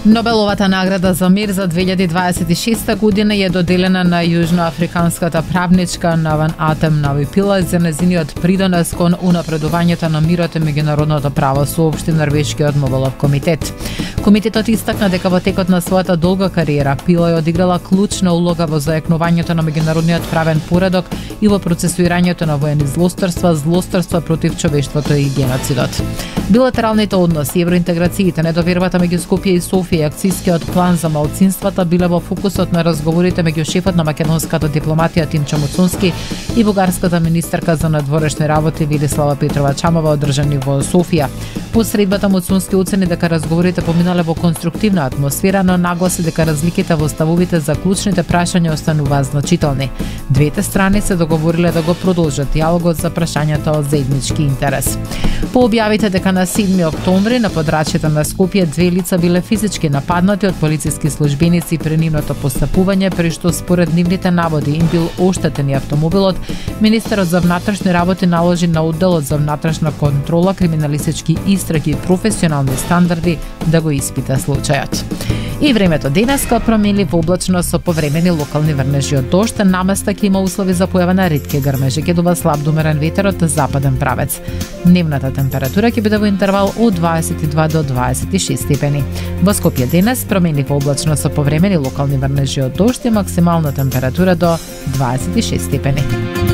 Нобеловата награда за мир за 2026 година е доделена на јужноафриканската правничка Наван Атем-Нави Пилај за нејзиниот придонес кон унапредувањето на мирот и меѓународното право, соопшти Норвешкиот Нобелов комитет. Комитетот истакна дека во текот на својата долга кариера Пилај одиграла клучна улога во зајакнувањето на меѓународниот правен поредок и во процесуирањето на воени злосторства против човештвото и геноцидот. Билатералните односи, евроинтеграциите, недовербата меѓу Скопје и Софија и акцијскиот план за малцинствата биле во фокусот на разговорите меѓу шефот на македонската дипломатија Тимчо Муцунски и бугарската министерка за надворешни работи Велислава Петрова Чамова одржани во Софија. По средбата Муцунски оцени дека разговорите поминале во конструктивна атмосфера, но нагласи дека разликите во ставовите за клучните прашања остануваат значителни. Двете страни се договориле да го продолжат диалогот за прашањата од заеднички интерес. По објавите дека на 7 октомври на подрачјето на Скопје 2 лица биле физички нападнати од полициски службеници при нивното постапување, при што според нивните наводи им бил оштетен и автомобилот, министерот за внатрешни работи наложи на одделот за внатрешна контрола, криминалистички истраги и професионални стандарди да го испита случајот. И времето денеска променливо облачно со повремени локални врнежи од дожд, наместа ќе има услови за појава на ретки грмежи, ќе дува слаб до умерен ветер од западен правец. Дневната температура ќе биде во интервал од 22 до 26 степени. Во Скопје денес променливо облачно со повремени локални врнежи од дожд и максимална температура до 26 степени.